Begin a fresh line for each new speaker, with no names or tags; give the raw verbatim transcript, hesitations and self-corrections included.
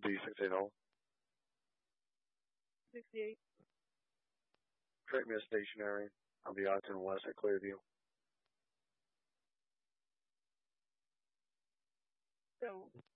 D sixty-eight Hall.
sixty-eight.
Treat me as stationary. I'll be out to the west at Clearview.
So